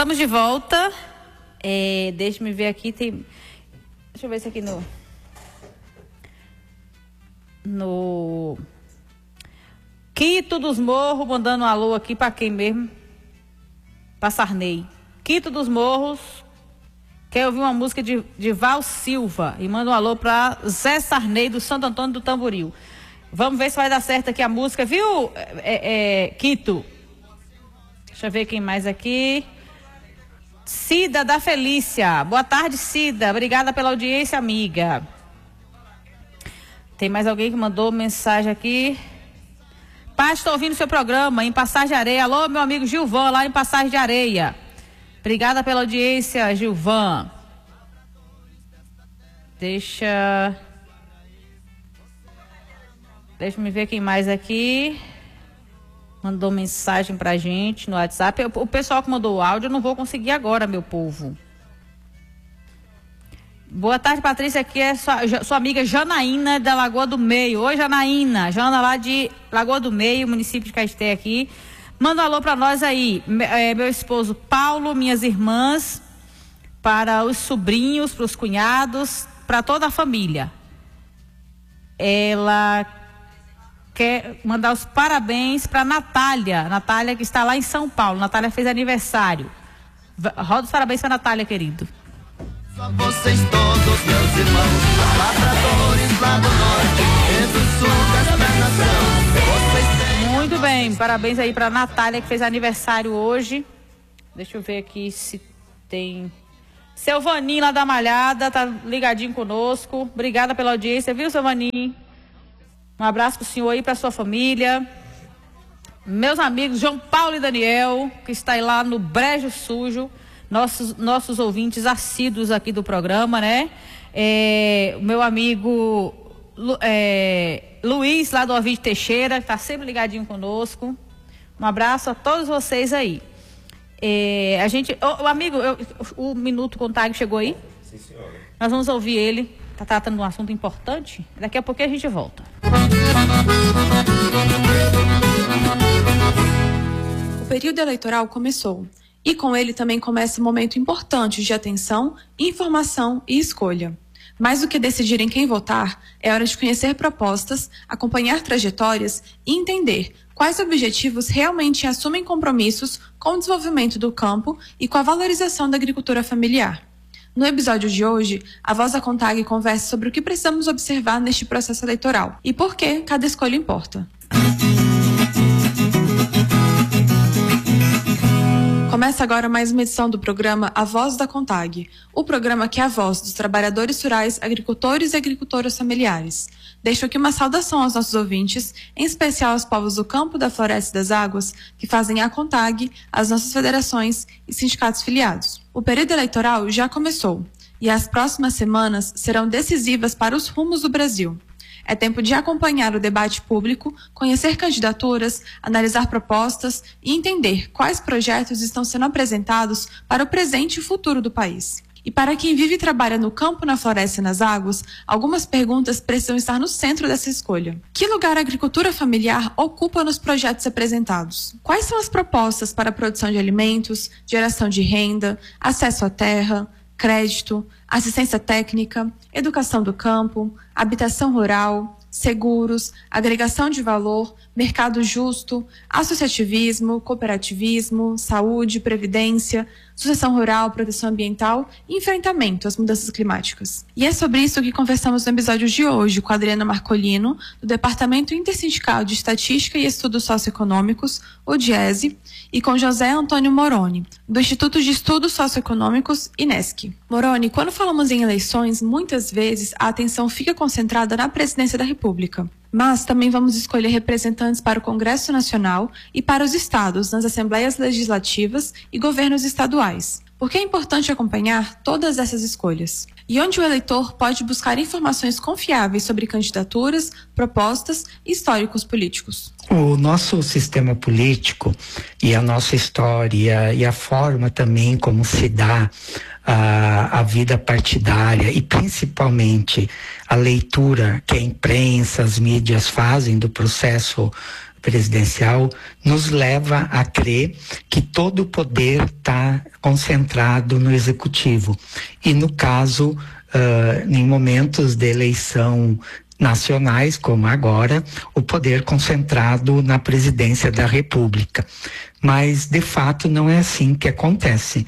Estamos de volta. Deixa-me ver aqui. Deixa eu ver se aqui no Quito dos Morros, mandando um alô aqui para quem mesmo? Para Sarney. Quito dos Morros. Quer ouvir uma música de Val Silva. E manda um alô para Zé Sarney, do Santo Antônio do Tamboril. Vamos ver se vai dar certo aqui a música, viu, Quito? Deixa eu ver quem mais aqui. Cida da Felícia. Boa tarde, Cida. Obrigada pela audiência, amiga. Tem mais alguém que mandou mensagem aqui. Pai, estou ouvindo seu programa em Passagem de Areia. Alô, meu amigo Gilvan, lá em Passagem de Areia. Obrigada pela audiência, Gilvan. Deixa-me ver quem mais aqui. Mandou mensagem pra gente no WhatsApp. O pessoal que mandou o áudio eu não vou conseguir agora, meu povo. Boa tarde, Patrícia. Aqui é sua amiga Janaína da Lagoa do Meio. Oi, Janaína. Jana lá de Lagoa do Meio, município de Caeté aqui. Manda um alô pra nós aí. Meu esposo Paulo, minhas irmãs, para os sobrinhos, para os cunhados, para toda a família. Ela quer mandar os parabéns para Natália. Natália que está lá em São Paulo. Natália fez aniversário. Roda os parabéns para Natália, querido. Só vocês todos, meus irmãos, lavradores lá do norte e do sul desta nação. Muito bem, parabéns aí para Natália que fez aniversário hoje. Deixa eu ver aqui se tem... Seu Vaninho lá da Malhada, tá ligadinho conosco. Obrigada pela audiência, viu, seu Vaninho? Um abraço pro senhor aí, pra sua família. Meus amigos João Paulo e Daniel, que está aí lá no Brejo Sujo, nossos ouvintes assíduos aqui do programa, né? Meu amigo Luiz, lá do Ovídio Teixeira, que está sempre ligadinho conosco. Um abraço a todos vocês aí. O Minuto Contag chegou aí? Sim, senhora. Nós vamos ouvir ele. Está tratando de um assunto importante. Daqui a pouquinho a gente volta. O período eleitoral começou. E com ele também começa um momento importante de atenção, informação e escolha. Mais do que decidir em quem votar, é hora de conhecer propostas, acompanhar trajetórias e entender quais objetivos realmente assumem compromissos com o desenvolvimento do campo e com a valorização da agricultura familiar. No episódio de hoje, a Voz da Contag conversa sobre o que precisamos observar neste processo eleitoral e por que cada escolha importa. Começa agora mais uma edição do programa A Voz da Contag, o programa que é a voz dos trabalhadores rurais, agricultores e agricultoras familiares. Deixo aqui uma saudação aos nossos ouvintes, em especial aos povos do campo, da floresta e das águas, que fazem a Contag, as nossas federações e sindicatos filiados. O período eleitoral já começou, e as próximas semanas serão decisivas para os rumos do Brasil. É tempo de acompanhar o debate público, conhecer candidaturas, analisar propostas e entender quais projetos estão sendo apresentados para o presente e futuro do país. E para quem vive e trabalha no campo, na floresta e nas águas, algumas perguntas precisam estar no centro dessa escolha. Que lugar a agricultura familiar ocupa nos projetos apresentados? Quais são as propostas para a produção de alimentos, geração de renda, acesso à terra, crédito, assistência técnica, educação do campo, habitação rural, seguros, agregação de valor, mercado justo, associativismo, cooperativismo, saúde, previdência, sucessão rural, proteção ambiental e enfrentamento às mudanças climáticas. E é sobre isso que conversamos no episódio de hoje com a Adriana Marcolino, do Departamento Intersindical de Estatística e Estudos Socioeconômicos, o DIESE, e com José Antônio Moroni, do Instituto de Estudos Socioeconômicos, INESC. Moroni, quando falamos em eleições, muitas vezes a atenção fica concentrada na presidência da República. Mas também vamos escolher representantes para o Congresso Nacional e para os estados, nas assembleias legislativas e governos estaduais. Porque é importante acompanhar todas essas escolhas. E onde o eleitor pode buscar informações confiáveis sobre candidaturas, propostas e históricos políticos. O nosso sistema político e a nossa história e a forma também como se dá a vida partidária e principalmente a leitura que a imprensa, as mídias fazem do processo presidencial nos leva a crer que todo o poder está concentrado no executivo. E no caso, em momentos de eleição nacionais, como agora, o poder concentrado na presidência da República. Mas, de fato, não é assim que acontece.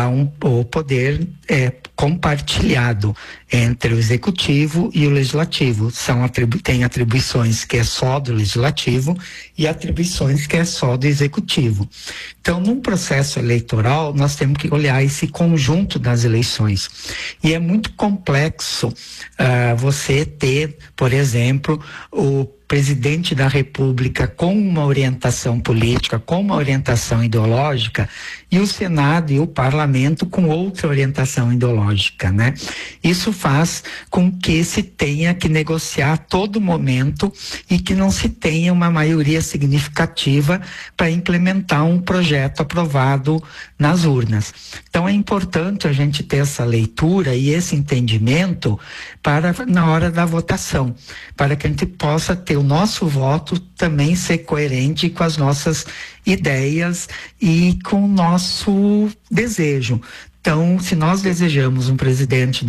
O poder é compartilhado entre o executivo e o legislativo. Tem atribuições que é só do legislativo e atribuições que é só do executivo. Então, num processo eleitoral, nós temos que olhar esse conjunto das eleições. E é muito complexo você ter, por exemplo, o presidente da República com uma orientação política, com uma orientação ideológica, e o Senado e o Parlamento com outra orientação ideológica, né? Isso faz com que se tenha que negociar a todo momento e que não se tenha uma maioria significativa para implementar um projeto aprovado nas urnas. Então é importante a gente ter essa leitura e esse entendimento na hora da votação, para que a gente possa ter o nosso voto também ser coerente com as nossas ideias e com o nosso desejo. Então, se nós desejamos um presidente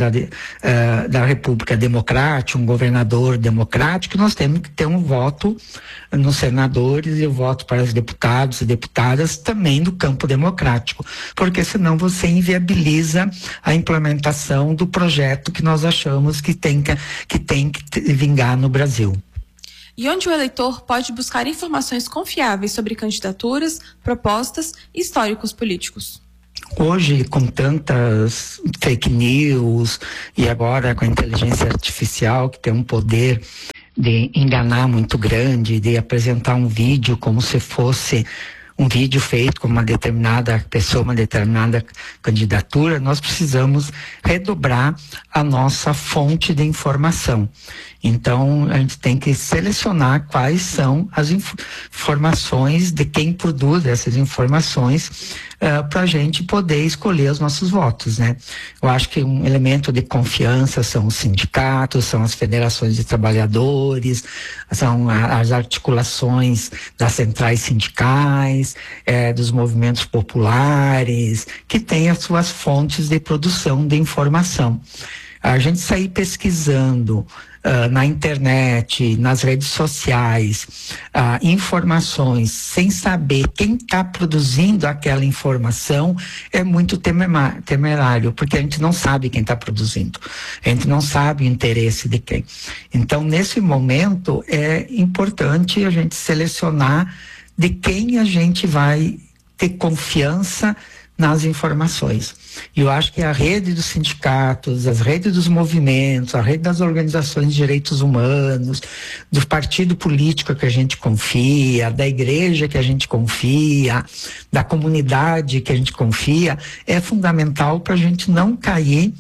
da República democrático, um governador democrático, nós temos que ter um voto nos senadores e o voto para os deputados e deputadas também do campo democrático, porque senão você inviabiliza a implementação do projeto que nós achamos que tem que vingar no Brasil. E onde o eleitor pode buscar informações confiáveis sobre candidaturas, propostas e históricos políticos? Hoje, com tantas fake news e agora com a inteligência artificial, que tem um poder de enganar muito grande, de apresentar um vídeo como se fosse um vídeo feito com uma determinada pessoa, uma determinada candidatura, nós precisamos redobrar a nossa fonte de informação. Então, a gente tem que selecionar quais são as informações de quem produz essas informações para a gente poder escolher os nossos votos, né? Eu acho que um elemento de confiança são os sindicatos, são as federações de trabalhadores, são as articulações das centrais sindicais, dos movimentos populares, que têm as suas fontes de produção de informação. A gente sair pesquisando na internet, nas redes sociais, informações sem saber quem está produzindo aquela informação é muito temerário, porque a gente não sabe quem está produzindo, a gente não sabe o interesse de quem. Então, nesse momento, é importante a gente selecionar de quem a gente vai ter confiança nas informações. E eu acho que a rede dos sindicatos, as redes dos movimentos, a rede das organizações de direitos humanos, do partido político que a gente confia, da igreja que a gente confia, da comunidade que a gente confia, é fundamental para a gente não cair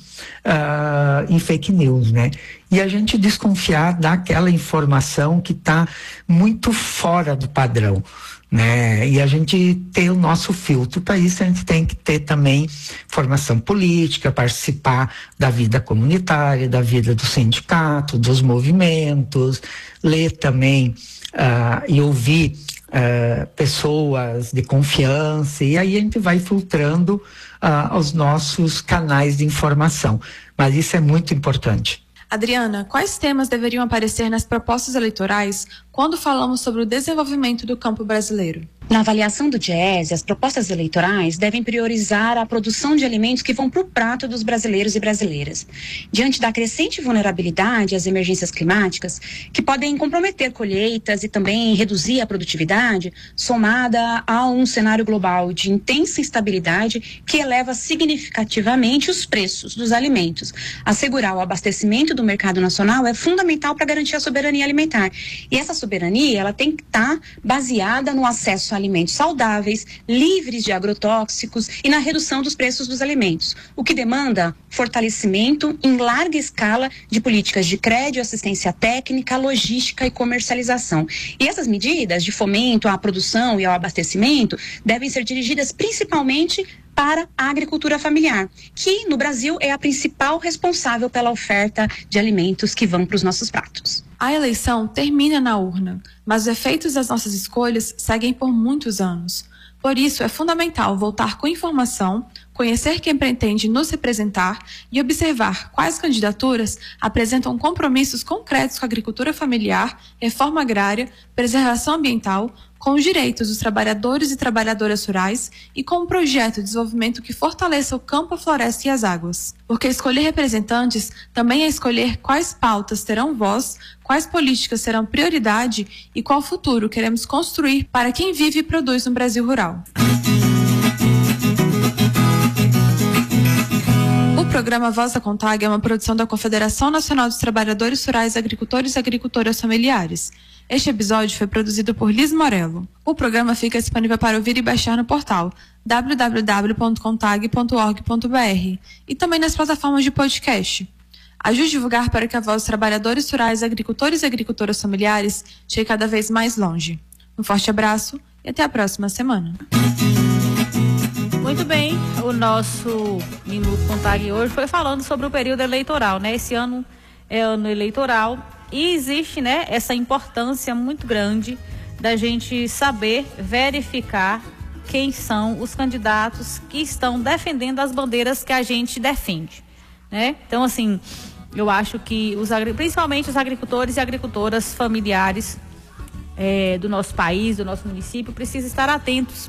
em fake news, né? E a gente desconfiar daquela informação que está muito fora do padrão, né? E a gente ter o nosso filtro. Para isso a gente tem que ter também formação política, participar da vida comunitária, da vida do sindicato, dos movimentos, ler também e ouvir pessoas de confiança, e aí a gente vai filtrando os nossos canais de informação. Mas isso é muito importante. Adriana, quais temas deveriam aparecer nas propostas eleitorais quando falamos sobre o desenvolvimento do campo brasileiro? Na avaliação do Diese, as propostas eleitorais devem priorizar a produção de alimentos que vão para o prato dos brasileiros e brasileiras. Diante da crescente vulnerabilidade às emergências climáticas, que podem comprometer colheitas e também reduzir a produtividade, somada a um cenário global de intensa instabilidade que eleva significativamente os preços dos alimentos. Assegurar o abastecimento do mercado nacional é fundamental para garantir a soberania alimentar. E essa soberania, ela tem que estar baseada no acesso a alimentos saudáveis, livres de agrotóxicos e na redução dos preços dos alimentos, o que demanda fortalecimento em larga escala de políticas de crédito, assistência técnica, logística e comercialização. E essas medidas de fomento à produção e ao abastecimento devem ser dirigidas principalmente para a agricultura familiar, que no Brasil é a principal responsável pela oferta de alimentos que vão para os nossos pratos. A eleição termina na urna, mas os efeitos das nossas escolhas seguem por muitos anos. Por isso, é fundamental voltar com informação, conhecer quem pretende nos representar e observar quais candidaturas apresentam compromissos concretos com a agricultura familiar, reforma agrária, preservação ambiental, com os direitos dos trabalhadores e trabalhadoras rurais e com um projeto de desenvolvimento que fortaleça o campo, a floresta e as águas. Porque escolher representantes também é escolher quais pautas terão voz, quais políticas serão prioridade e qual futuro queremos construir para quem vive e produz no Brasil rural. O programa Voz da CONTAG é uma produção da Confederação Nacional dos Trabalhadores Rurais, Agricultores e Agricultoras Familiares. Este episódio foi produzido por Liz Morello. O programa fica disponível para ouvir e baixar no portal www.contag.org.br e também nas plataformas de podcast. Ajude a divulgar para que a voz dos trabalhadores rurais, agricultores e agricultoras familiares chegue cada vez mais longe. Um forte abraço e até a próxima semana. Muito bem, o nosso Minuto CONTAG hoje foi falando sobre o período eleitoral, né? Esse ano é ano eleitoral e existe, né, essa importância muito grande da gente saber verificar quem são os candidatos que estão defendendo as bandeiras que a gente defende, né? Então, assim, eu acho que principalmente os agricultores e agricultoras familiares do nosso país, do nosso município, precisam estar atentos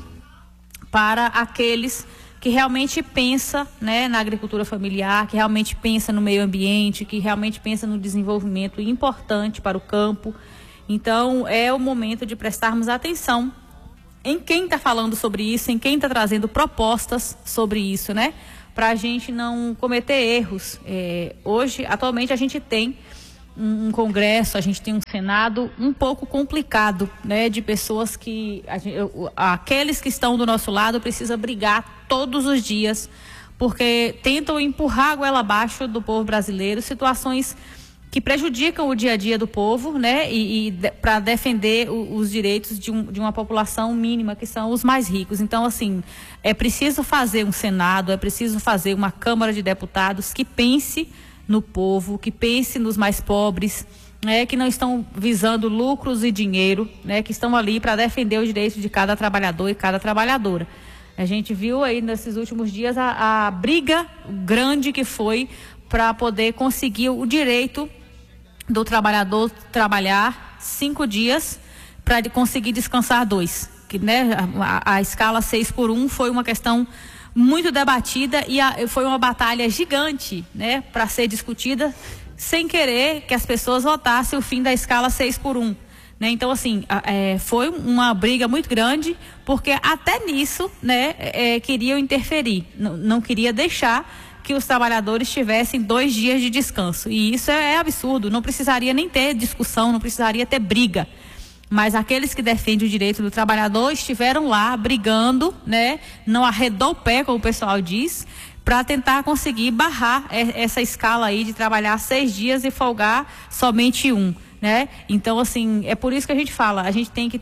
para aqueles que realmente pensam, né, na agricultura familiar, que realmente pensam no meio ambiente, que realmente pensam no desenvolvimento importante para o campo. Então, é o momento de prestarmos atenção em quem está falando sobre isso, em quem está trazendo propostas sobre isso, né? Para a gente não cometer erros. Hoje, atualmente, a gente tem um Congresso, a gente tem um Senado um pouco complicado, né, de pessoas que aqueles que estão do nosso lado precisam brigar todos os dias porque tentam empurrar a goela abaixo do povo brasileiro, situações que prejudicam o dia a dia do povo, né, e para defender os direitos de uma população mínima, que são os mais ricos. Então, assim, é preciso fazer um Senado, é preciso fazer uma Câmara de Deputados que pense no povo, que pense nos mais pobres, né, que não estão visando lucros e dinheiro, né, que estão ali para defender os direitos de cada trabalhador e cada trabalhadora. A gente viu aí nesses últimos dias a briga grande que foi para poder conseguir o direito do trabalhador trabalhar 5 dias para conseguir descansar 2. Que, né, a escala 6x1 foi uma questão muito debatida e foi uma batalha gigante, né, para ser discutida, sem querer que as pessoas votassem o fim da escala 6x1. Né? Então, assim, foi uma briga muito grande, porque até nisso, né, queriam interferir, não queria deixar que os trabalhadores tivessem 2 dias de descanso. E isso é absurdo, não precisaria nem ter discussão, não precisaria ter briga. Mas aqueles que defendem o direito do trabalhador estiveram lá brigando, né? Não arredou o pé, como o pessoal diz, para tentar conseguir barrar essa escala aí de trabalhar 6 dias e folgar somente 1, né? Então, assim, é por isso que a gente fala, a gente tem que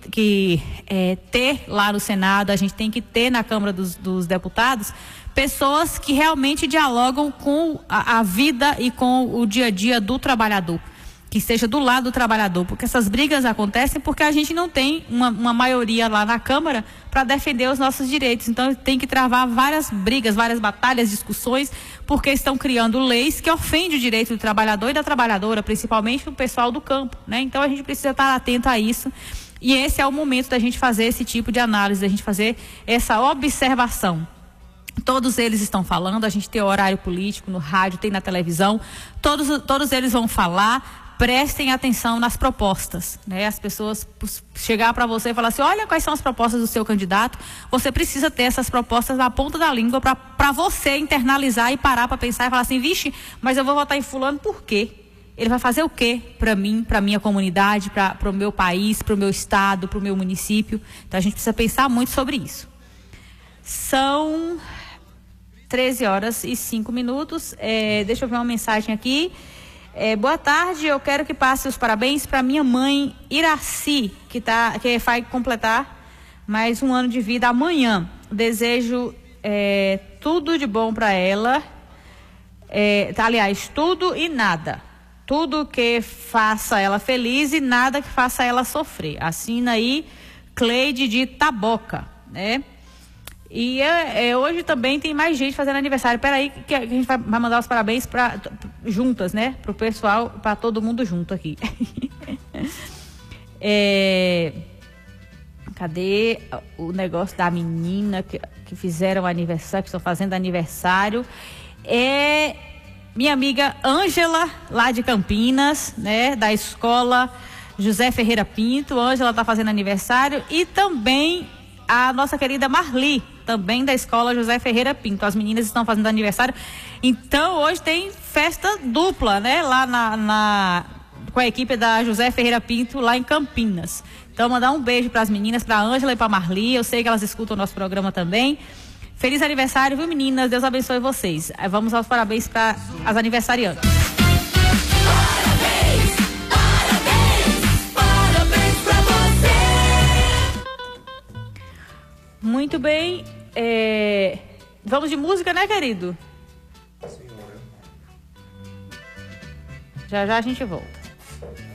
ter lá no Senado, a gente tem que ter na Câmara dos Deputados pessoas que realmente dialogam com a vida e com o dia a dia do trabalhador, que esteja do lado do trabalhador, porque essas brigas acontecem porque a gente não tem uma maioria lá na Câmara para defender os nossos direitos. Então tem que travar várias brigas, várias batalhas, discussões, porque estão criando leis que ofendem o direito do trabalhador e da trabalhadora, principalmente o pessoal do campo, né? Então a gente precisa estar atento a isso, e esse é o momento da gente fazer esse tipo de análise, da gente fazer essa observação. Todos eles estão falando, a gente tem horário político no rádio, tem na televisão, todos eles vão falar. Prestem atenção nas propostas, né? As pessoas chegar para você e falar assim, olha quais são as propostas do seu candidato, você precisa ter essas propostas na ponta da língua para você internalizar e parar para pensar e falar assim, vixe, mas eu vou votar em fulano por quê? Ele vai fazer o quê para mim, para minha comunidade, para o meu país, para o meu estado, para o meu município? Então a gente precisa pensar muito sobre isso. São 13h05. Deixa eu ver uma mensagem aqui. Boa tarde, eu quero que passe os parabéns para minha mãe Iraci, que vai completar mais 1 ano de vida amanhã. Desejo tudo de bom para ela. Aliás, tudo e nada. Tudo que faça ela feliz e nada que faça ela sofrer. Assina aí Cleide de Taboca, né? E hoje também tem mais gente fazendo aniversário. Peraí que a gente vai mandar os parabéns juntas, né? Pro pessoal, para todo mundo junto aqui. Cadê o negócio da menina que fizeram aniversário, que estão fazendo aniversário? Minha amiga Ângela, lá de Campinas, né? Da escola José Ferreira Pinto. Ângela está fazendo aniversário. E também a nossa querida Marli, também da escola José Ferreira Pinto. As meninas estão fazendo aniversário. Então hoje tem festa dupla, né? Lá com a equipe da José Ferreira Pinto, lá em Campinas. Então mandar um beijo para as meninas, para a Ângela e para a Marli. Eu sei que elas escutam o nosso programa também. Feliz aniversário, viu, meninas? Deus abençoe vocês. Vamos aos parabéns para as aniversariantes. Parabéns pra você. Muito bem. Vamos de música, né, querido? Senhora. Já a gente volta.